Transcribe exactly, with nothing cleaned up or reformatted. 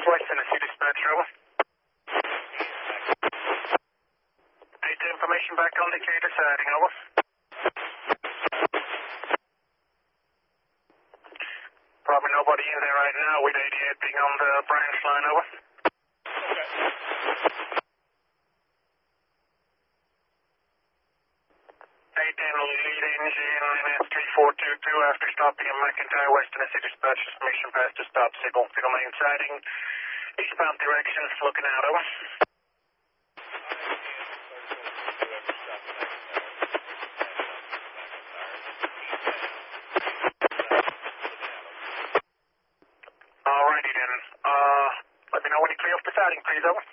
West Tennessee dispatch, over. Data information back on Decatur siding, over. Probably nobody in there right now with eighty-eight being on the branch line, over. eight ten lead engine in S three four two two after stopping in McIntyre, West Tennessee dispatch, mission past to stop signal. Fiddle main siding, eastbound directions, looking out, over. Alrighty then, uh, let me know when you clear off the siding, please, over.